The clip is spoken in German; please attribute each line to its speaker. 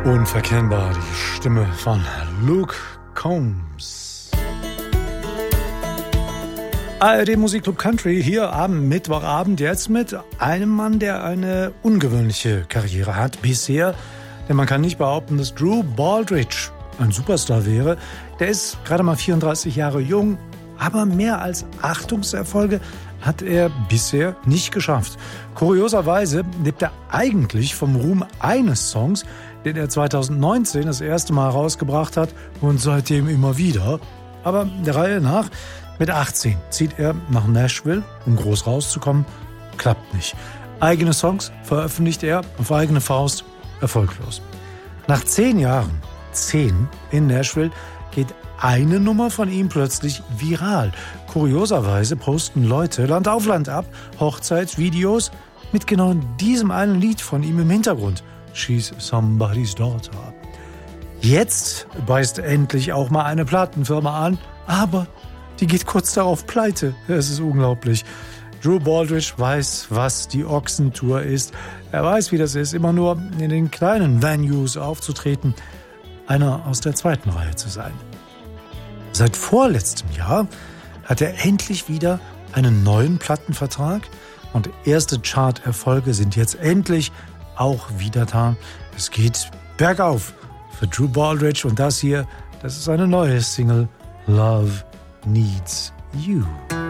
Speaker 1: Unverkennbar die Stimme von Luke Combs. ARD Musikclub Country hier am Mittwochabend jetzt mit einem Mann, der eine ungewöhnliche Karriere hat bisher. Denn man kann nicht behaupten, dass Drew Baldridge ein Superstar wäre. Der ist gerade mal 34 Jahre jung, aber mehr als Achtungserfolge hat er bisher nicht geschafft. Kurioserweise lebt er eigentlich vom Ruhm eines Songs, den er 2019 das erste Mal rausgebracht hat und seitdem immer wieder. Aber der Reihe nach, mit 18 zieht er nach Nashville, um groß rauszukommen. Klappt nicht. Eigene Songs veröffentlicht er auf eigene Faust, erfolglos. Nach 10 Jahren, 10 in Nashville, geht eine Nummer von ihm plötzlich viral. Kurioserweise posten Leute Land auf Land ab Hochzeitsvideos mit genau diesem einen Lied von ihm im Hintergrund. She's Somebody's Daughter. Jetzt beißt endlich auch mal eine Plattenfirma an, aber die geht kurz darauf pleite. Es ist unglaublich. Drew Baldridge weiß, was die Ochsentour ist. Er weiß, wie das ist, immer nur in den kleinen Venues aufzutreten, einer aus der zweiten Reihe zu sein. Seit vorletztem Jahr hat er endlich wieder einen neuen Plattenvertrag und erste Chart-Erfolge sind jetzt endlich auch wieder da. Es geht bergauf für Drew Baldridge und das hier, das ist eine neue Single, Love Needs You.